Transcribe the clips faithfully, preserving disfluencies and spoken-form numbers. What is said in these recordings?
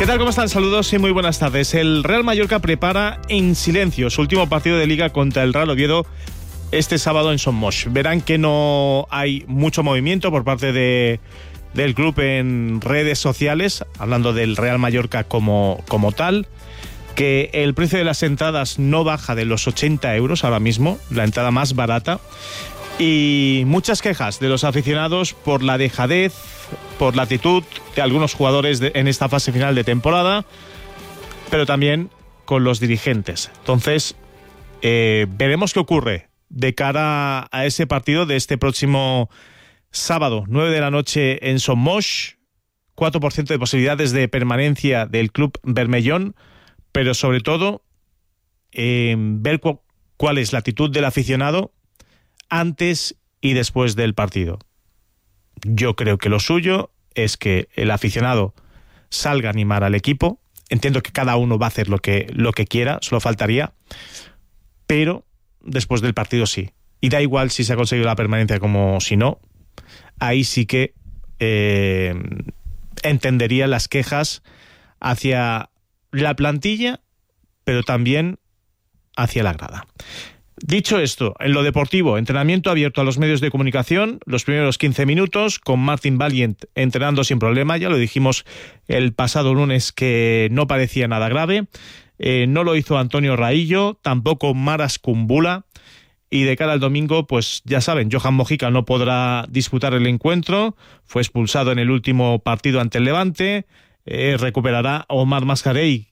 ¿Qué tal? ¿Cómo están? Saludos y muy buenas tardes. El Real Mallorca prepara en silencio su último partido de Liga contra el Real Oviedo este sábado en Son Moix. Verán que no hay mucho movimiento por parte de, del club en redes sociales, hablando del Real Mallorca como, como tal, que el precio de las entradas no baja de los ochenta euros ahora mismo, la entrada más barata, y muchas quejas de los aficionados por la dejadez, por la actitud de algunos jugadores de, en esta fase final de temporada, pero también con los dirigentes. Entonces, eh, veremos qué ocurre de cara a ese partido de este próximo sábado, nueve de la noche en Son Moix, cuatro por ciento de posibilidades de permanencia del club bermellón, pero sobre todo eh, ver cu- cuál es la actitud del aficionado antes y después del partido. Yo creo que lo suyo es que el aficionado salga a animar al equipo. Entiendo que cada uno va a hacer lo que, lo que quiera, solo faltaría, pero después del partido sí. Y da igual si se ha conseguido la permanencia como si no. Ahí sí que eh, entendería las quejas hacia la plantilla, pero también hacia la grada. Dicho esto, en lo deportivo, entrenamiento abierto a los medios de comunicación, los primeros quince minutos, con Martin Valiant entrenando sin problema. Ya lo dijimos el pasado lunes que no parecía nada grave. Eh, no lo hizo Antonio Raillo, tampoco Maras Kumbula. Y de cara al domingo, pues ya saben, Johan Mojica no podrá disputar el encuentro. Fue expulsado en el último partido ante el Levante. Eh, recuperará Omar Mascarell,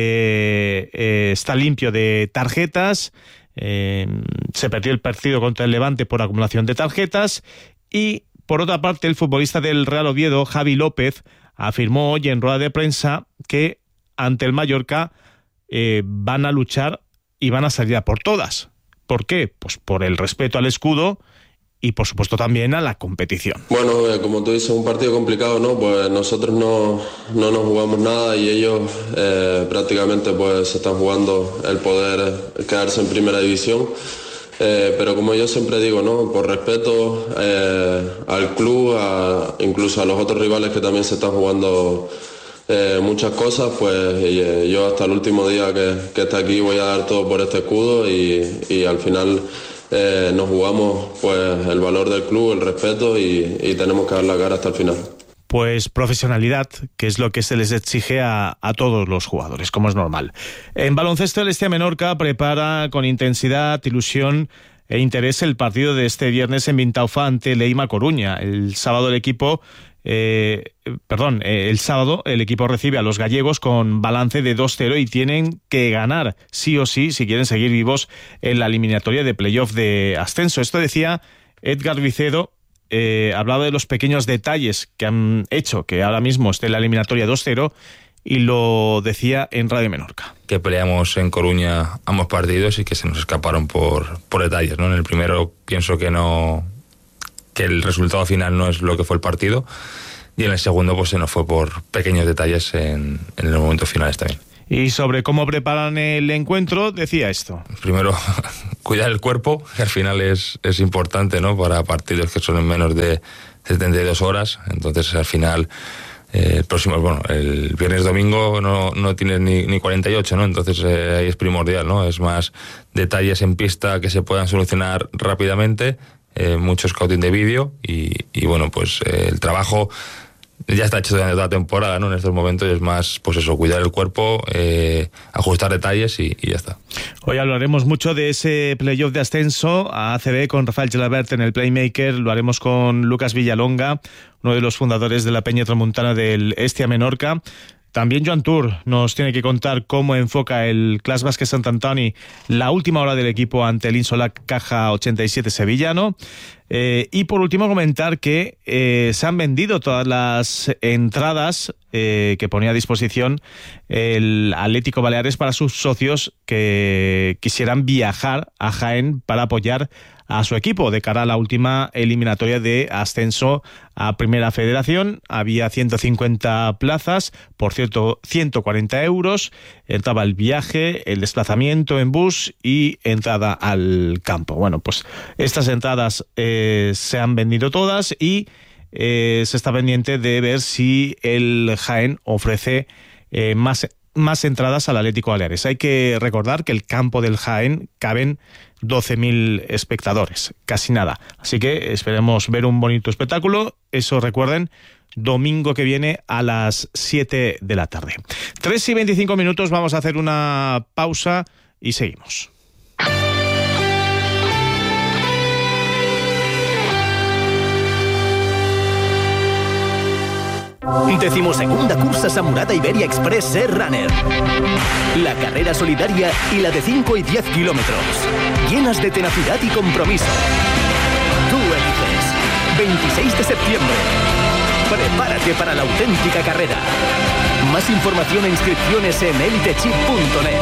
que eh, está limpio de tarjetas. Eh, se perdió el partido contra el Levante por acumulación de tarjetas. Y por otra parte, el futbolista del Real Oviedo, Javi López, afirmó hoy en rueda de prensa que ante el Mallorca eh, van a luchar y van a salir a por todas. ¿Por qué? Pues por el respeto al escudo y por supuesto también a la competición. Bueno, eh, como tú dices, un partido complicado, ¿no? Pues nosotros no, no nos jugamos nada y ellos eh, prácticamente pues se están jugando el poder quedarse en primera división. Eh, pero como yo siempre digo, ¿no? Por respeto eh, al club, a, incluso a los otros rivales que también se están jugando eh, muchas cosas, pues eh, yo hasta el último día que, que esté aquí voy a dar todo por este escudo y, y al final Eh, nos jugamos pues el valor del club, el respeto y, y tenemos que dar la cara hasta el final. Pues profesionalidad, que es lo que se les exige a, a todos los jugadores, como es normal. En baloncesto, el Hestia Menorca prepara con intensidad, ilusión e interés el partido de este viernes en Vintaufa ante Leima Coruña. El sábado el equipo Eh, perdón, eh, el sábado el equipo recibe a los gallegos con balance de dos cero y tienen que ganar sí o sí si quieren seguir vivos en la eliminatoria de playoff de ascenso. Esto decía Edgar Vicedo, eh, hablaba de los pequeños detalles que han hecho que ahora mismo esté en la eliminatoria dos cero y lo decía en Radio Menorca. Que peleamos en Coruña ambos partidos y que se nos escaparon por, por detalles, ¿no? En el primero pienso que no... que el resultado final no es lo que fue el partido, y en el segundo pues se nos fue por pequeños detalles en, en los momentos finales también. Y sobre cómo preparan el encuentro, decía esto. Primero, cuidar el cuerpo, que al final es, es importante, ¿no? Para partidos que son en menos de setenta y dos horas, entonces al final eh, el próximo, bueno, el viernes domingo no, no tienes ni, ni cuarenta y ocho, ¿no? Entonces eh, ahí es primordial, ¿no? Es más detalles en pista que se puedan solucionar rápidamente. Eh, mucho scouting de vídeo y, y bueno, pues eh, el trabajo ya está hecho durante toda la temporada, ¿no? En estos momentos es más, pues eso, cuidar el cuerpo, eh, ajustar detalles y, y ya está. Hoy hablaremos mucho de ese playoff de ascenso a A C B con Rafael Gelabert en el Playmaker, lo haremos con Lucas Villalonga, uno de los fundadores de la Peña Tramuntana del Hestia Menorca. También Joan Tur nos tiene que contar cómo enfoca el Clas Básquet Sant Antoni la última hora del equipo ante el Insolac Caja ochenta y siete sevillano. Eh, y por último comentar que eh, se han vendido todas las entradas eh, que ponía a disposición el Atlético Baleares para sus socios que quisieran viajar a Jaén para apoyar a su equipo de cara a la última eliminatoria de ascenso a Primera Federación. Había ciento cincuenta plazas, por cierto, ciento cuarenta euros. Entraba el viaje, el desplazamiento en bus y entrada al campo. Bueno, pues estas entradas eh, se han vendido todas y eh, se está pendiente de ver si el Jaén ofrece eh, más, más entradas al Atlético Baleares. Hay que recordar que el campo del Jaén caben doce mil espectadores, casi nada. Así que esperemos ver un bonito espectáculo. Eso recuerden, domingo que viene a las siete de la tarde. tres y veinticinco minutos, vamos a hacer una pausa y seguimos. Decimosegunda cursa Samurada Iberia Express Air Runner. La carrera solidaria y la de cinco y diez kilómetros. Llenas de tenacidad y compromiso. Tú eliges. veintiséis de septiembre. Prepárate para la auténtica carrera. Más información e inscripciones en elitechip punto net.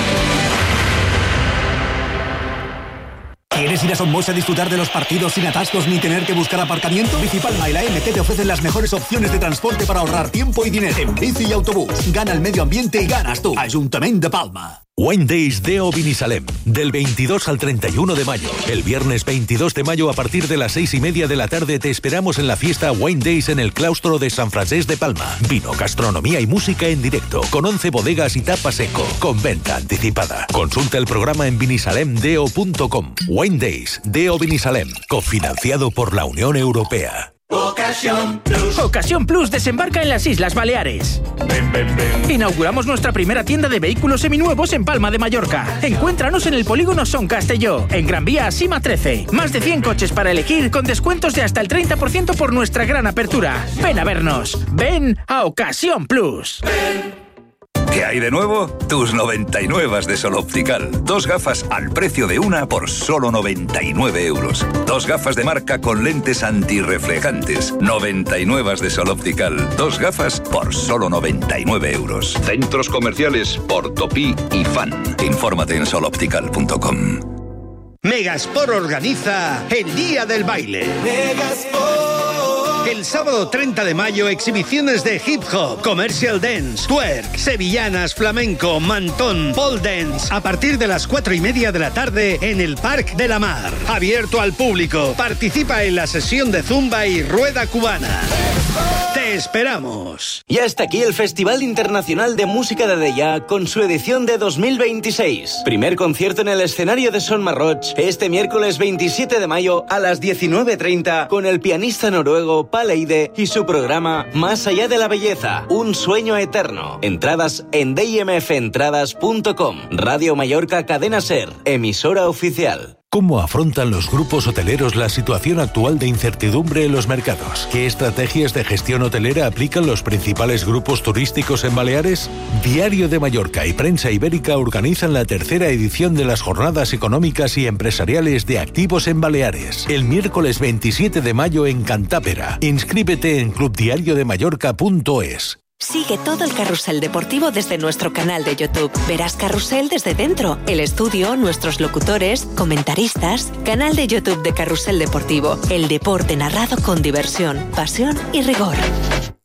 ¿Quieres ir a Somos a disfrutar de los partidos sin atascos ni tener que buscar aparcamiento? Bicipalma y la M T te ofrecen las mejores opciones de transporte para ahorrar tiempo y dinero. En bici y autobús. Gana el medio ambiente y ganas tú. Ayuntamiento de Palma. Wine Days Deo Binissalem, del veintidós al treinta y uno de mayo. El viernes veintidós de mayo a partir de las seis y media de la tarde te esperamos en la fiesta Wine Days en el claustro de San Francesc de Palma. Vino, gastronomía y música en directo, con once bodegas y tapa seco, con venta anticipada. Consulta el programa en binissalem deo punto com. Wine Days Deo Binissalem, cofinanciado por la Unión Europea. Ocasión Plus. Ocasión Plus desembarca en las Islas Baleares. Ven, ven, ven. Inauguramos nuestra primera tienda de vehículos seminuevos en Palma de Mallorca. Encuéntranos en el polígono Son Castelló, en Gran Vía Sima trece. Más de cien coches para elegir con descuentos de hasta el treinta por ciento por nuestra gran apertura. Ven a vernos. Ven a Ocasión Plus. Ven. ¿Qué hay de nuevo? Tus noventa y nueve de Sol Optical. Dos gafas al precio de una por solo noventa y nueve euros. Dos gafas de marca con lentes antirreflejantes. noventa y nueve de Sol Optical. Dos gafas por solo noventa y nueve euros. Centros comerciales Portopí y Fan. Infórmate en sol optical punto com. Megasport organiza el Día del Baile. Megasport. El sábado treinta de mayo, exhibiciones de hip hop, commercial dance, twerk, sevillanas, flamenco, mantón, pole dance, a partir de las cuatro y media de la tarde en el Parc de la Mar. Abierto al público. Participa en la sesión de zumba y rueda cubana. ¡Te esperamos! Ya está aquí el Festival Internacional de Música de Deià con su edición de dos mil veintiséis. Primer concierto en el escenario de Son Marroch este miércoles veintisiete de mayo a las diecinueve treinta con el pianista noruego Paleide y su programa Más allá de la belleza, un sueño eterno. Entradas en d i m f entradas punto com. Radio Mallorca Cadena Ser, emisora oficial. ¿Cómo afrontan los grupos hoteleros la situación actual de incertidumbre en los mercados? ¿Qué estrategias de gestión hotelera aplican los principales grupos turísticos en Baleares? Diario de Mallorca y Prensa Ibérica organizan la tercera edición de las Jornadas Económicas y Empresariales de Activos en Baleares, el miércoles veintisiete de mayo en Cantápera. Inscríbete en club diario de mallorca punto es. Sigue todo el carrusel deportivo desde nuestro canal de YouTube. Verás carrusel desde dentro, el estudio, nuestros locutores, comentaristas. Canal de YouTube de Carrusel Deportivo. El deporte narrado con diversión, pasión y rigor.